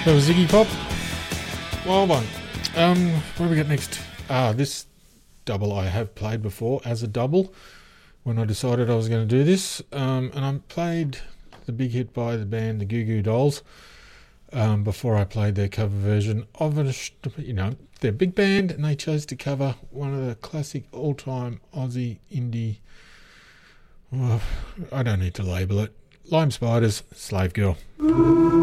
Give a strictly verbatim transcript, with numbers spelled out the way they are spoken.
That was Ziggy Pop. Wild one. Um, what do we got next? Ah, this double I have played before as a double when I decided I was going to do this. Um, and I played the big hit by the band, the Goo Goo Dolls, um, before I played their cover version of it. You know, they're a big band and they chose to cover one of the classic all-time Aussie indie. Well, I don't need to label it. Lime Spiders, Slave Girl.